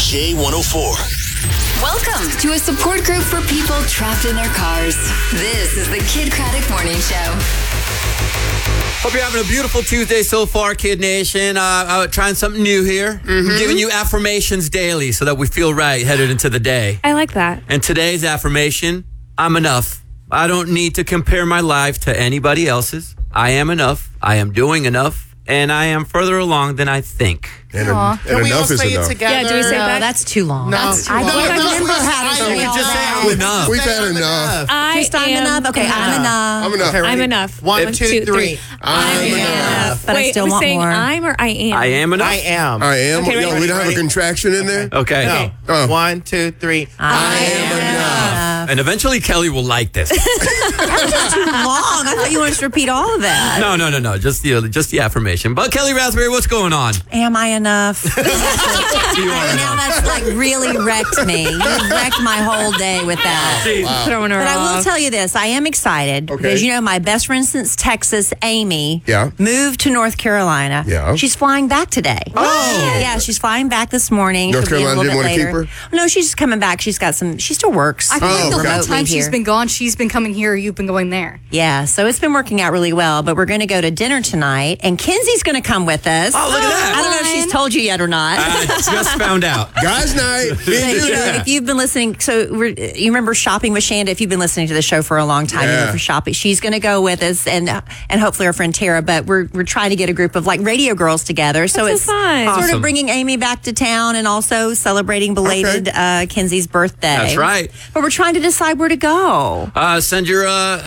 J104. Welcome to a support group for people trapped in their cars. This is the Kid Craddock Morning Show. Hope you're having a beautiful Tuesday so far, Kid Nation. Trying something new here. I'm giving you affirmations daily so that we feel right headed into the day. I like that. And today's affirmation, I'm enough. I don't need to compare my life to anybody else's. I am enough. I am doing enough. And I am further along than I think. And enough is enough. Yeah, do we say that? That's too long. No, I remember having We just say I'm enough. We've had enough. I'm enough. Okay, I'm enough. I'm enough. Okay, I'm enough. 1, 2, 3. I'm enough. But Wait, I still we're want saying more. I'm or I am? I am enough. I am. I am. Okay, Yo, ready? we don't have a contraction in there? Okay. No. 1, 2, 3. I am enough. And eventually Kelly will like this. That was too long. I thought you wanted to repeat all of that. No. Just the affirmation. But Kelly Raspberry, what's going on? Am I enough? You are Now enough. that's like really wrecked me. You wrecked my whole day with that. Throwing her But I will off. tell you this, I am excited Okay. because, you know, my best friend since Texas, Amy, Yeah. moved to North Carolina. Yeah. She's flying back today. Oh. Yeah, she's flying back this morning. North She'll be a Carolina little didn't bit wanna keep later. No, she's just coming back. She still works. I feel like the whole remotely time she's here. been gone, she's been coming here, you've been going there. Yeah, so it's been working out really well, but we're going to go to dinner tonight, and Kenzie's going to come with us. Oh, look at that. I don't know if she's told you yet or not. I just found out. Guys' night. But, you know, if you've been listening, you remember shopping with Shanda. If you've been listening to the show for a long time, you know, Yeah. for shopping, she's going to go with us, and hopefully our friend Tara. But we're trying to get a group of like radio girls together. So That's it's so fun. sort Awesome. of bringing Amy back to town, and also celebrating belated Kenzie's birthday. That's right. But we're trying to decide where to go. Send your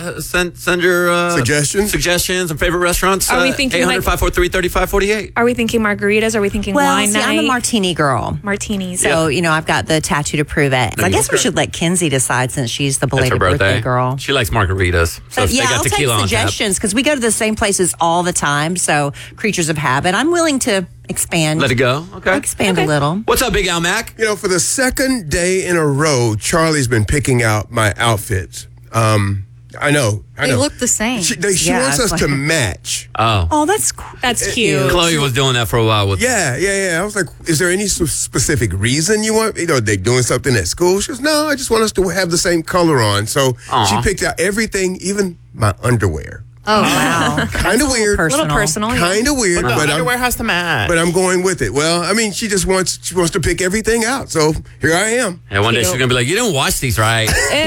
suggestions and favorite restaurants. Are we thinking 800-543-3548. Are we thinking margaritas? Are we thinking Well, wine see, night? I'm a martini girl. Martinis. So, you know, I've got the tattoo to prove it. So I guess we should let Kenzie decide since she's the That's her belated birthday girl. She likes margaritas. So if they Yeah, got I'll take tequila on tap. suggestions because we go to the same places all the time. So, creatures of habit. I'm willing to expand. Let it go. Okay. Expand a little. What's up, Big Al Mac? You know, for the second day in a row, Charlie's been picking out my outfits. I know. They look the same. She Yeah, wants it's us to like- match. Oh. Oh, that's cool. That's cute. Chloe was doing that for a while with Yeah. I was like, is there any specific reason you want, they doing something at school? She goes, no, I just want us to have the same color on. So she picked out everything, even my underwear. Oh, Wow. Kind of weird. A little personal. yeah. Kind of weird, But but underwear has to match. I'm going with it. Well, I mean, she wants to pick everything out. So here I am. And one day she's going to be like, you didn't watch these right.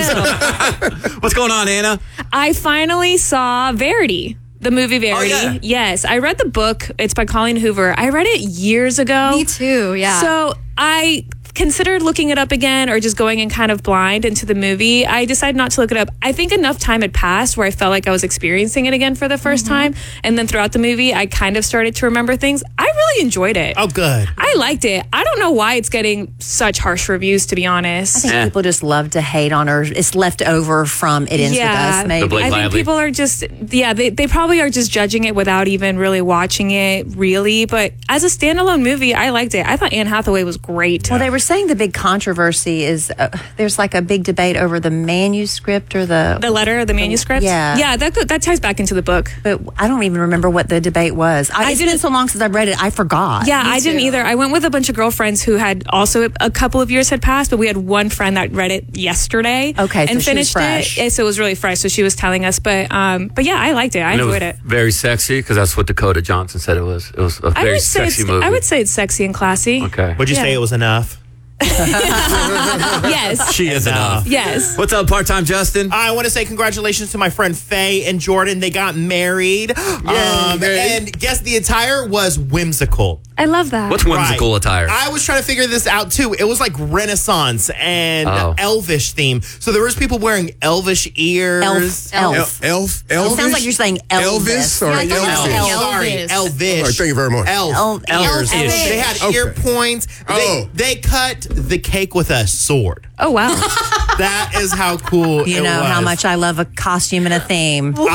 Ew. What's going on, Anna? I finally saw Verity. The movie Verity. yeah. Yes. I read the book. It's by Colleen Hoover. I read it years ago. me too, yeah. So I considered looking it up again or just going in kind of blind into the movie. I decided not to look it up. I think enough time had passed where I felt like I was experiencing it again for the first time. And then throughout the movie, I kind of started to remember things. I really enjoyed it. Oh, good. I liked it. I don't know why it's getting such harsh reviews, to be honest. I think people just love to hate on her. It's left over from It Ends With Us, maybe. The Blake I think Lively. people are just, they probably are just judging it without even really watching it, really. But as a standalone movie, I liked it. I thought Anne Hathaway was great. Well, they were saying the big controversy is there's like a big debate over the manuscript or the letter, the manuscript? Yeah. Yeah, that ties back into the book. But I don't even remember what the debate was. It's been so long since I've read it, I forgot. Yeah, I didn't either. I went with a bunch of girlfriends who had also a couple of years had passed, but we had one friend that read it yesterday. Okay, so and she was finished fresh. it. So it was really fresh. So she was telling us, but yeah, I liked it. I And enjoyed it. Very sexy because that's what Dakota Johnson said it was. It was a very sexy movie. I would say it's sexy and classy. Okay. Would you Yeah. say it was enough? Yes. She is enough. Yes. What's up, part-time Justin? I want to say congratulations to my friend Faye and Jordan. They got married. And guess the attire was whimsical. I love that. What's whimsical Right. attire? I was trying to figure this out too. It was like Renaissance and Oh. Elvish theme. So there was people wearing Elvish ears. Elf. Elf? It sounds like you're saying Elvis. Elvis or Yeah, I thought you Elvis? said Oh, sorry, Elvish. All right, thank you very much. Elf. Elf. Ears. They had ear points. They cut the cake with a sword. Oh, wow. That is how cool You it know was. how much I love a costume and a theme.